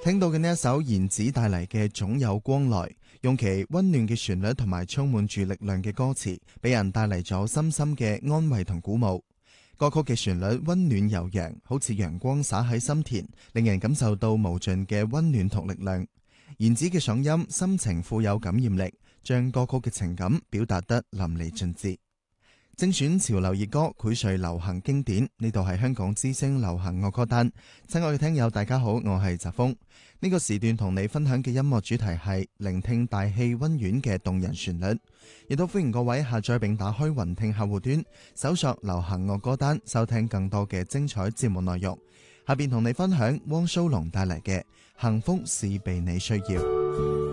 聽到嘅呢一首言子帶嚟嘅總有光來，用其溫暖嘅旋律同埋充滿住力量嘅歌詞，俾人帶嚟咗深深嘅安慰同鼓舞。歌曲嘅旋律溫暖悠揚，好似陽光灑喺心田，令人感受到無盡嘅溫暖同力量。言子嘅嗓音深情富有感染力，將歌曲嘅情感表達得淋漓盡致。精選潮流熱歌，薈萃流行經典，呢度係香港之聲流行樂歌單。親愛嘅聽友大家好，我係澤峰。呢個時段同你分享嘅音樂主題係聆聽大氣溫婉嘅動人旋律，亦都歡迎各位下載並打開雲聽客戶端，搜索流行樂歌單，收聽更多嘅精彩節目內容。下邊同你分享汪蘇泷帶嚟嘅幸福是被你需要。